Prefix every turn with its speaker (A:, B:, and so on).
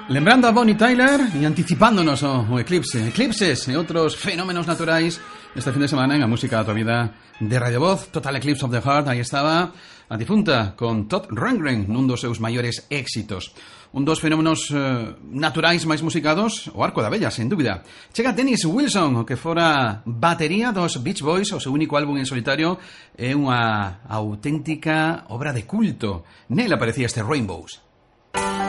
A: Lembrando a Bonnie Tyler e anticipándonos o eclipse, eclipses e outros fenómenos naturais este fin de semana en a música da tua vida de Radio Voz. Total Eclipse of the Heart, aí estaba a difunta con Todd Rundgren nun dos seus maiores éxitos. Un dos fenómenos naturais máis musicados, o Arco da Vella, sen dúbida. Chega Dennis Wilson, o que fora batería dos Beach Boys, o seu único álbum en solitario, é unha auténtica obra de culto. Nel aparecía este Rainbows.